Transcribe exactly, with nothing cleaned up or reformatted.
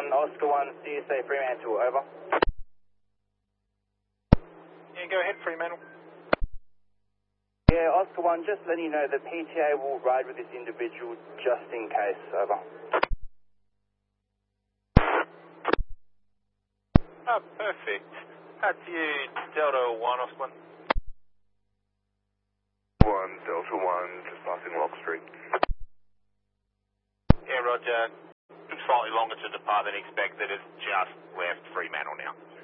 one, Oscar one, C S A Fremantle, over. Yeah, go ahead, Fremantle. Yeah, Oscar one, just letting you know the P T A will ride with this individual just in case, over. Oh, perfect. That's you, Delta one, Oscar one. one, Delta one, just passing Lock Street. Yeah, Roger. Took slightly longer to depart than expected. It's just left Fremantle now.